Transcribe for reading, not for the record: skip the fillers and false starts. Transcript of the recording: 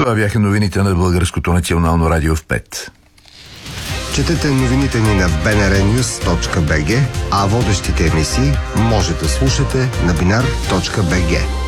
Това бяха новините на Българското национално радио в 5. Четете новините ни на bnrnews.bg, а водещите емисии може да слушате на binar.bg.